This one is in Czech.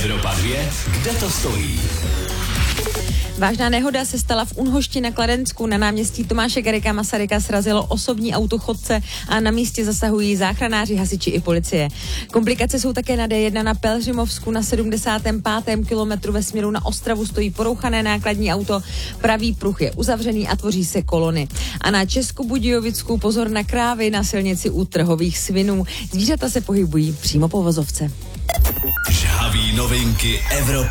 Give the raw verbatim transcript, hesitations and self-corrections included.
Evropa dva, kde to stojí? Vážná nehoda se stala v Unhošti na Kladensku. Na náměstí Tomáše Garrigua Masaryka srazilo osobní auto chodce a na místě zasahují záchranáři, hasiči i policie. Komplikace jsou také na D jedna na Pelhřimovsku. Na sedmdesátém pátém kilometru ve směru na Ostravu stojí porouchané nákladní auto. Pravý pruh je uzavřený a tvoří se kolony. A na Českobudějovicku pozor na krávy na silnici u trhových svinů. Zvířata se pohybují přímo po vozovce. Žhaví novinky Evropy.